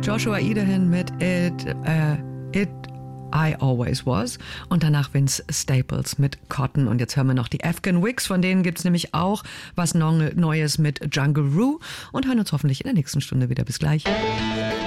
Joshua Idahan mit It I Always Was und danach Vince Staples mit Cotton. Und jetzt hören wir noch die Afghan Wigs, von denen gibt es nämlich auch was Neues mit Jungle Roo und hören uns hoffentlich in der nächsten Stunde wieder. Bis gleich.